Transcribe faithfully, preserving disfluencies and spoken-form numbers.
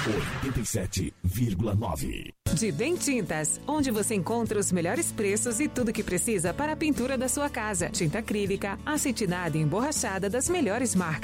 oitenta e sete vírgula nove. De Bem Tintas, onde você encontra os melhores preços e tudo que precisa para a pintura da sua casa. Tinta acrílica, acetinada e emborrachada das melhores marcas.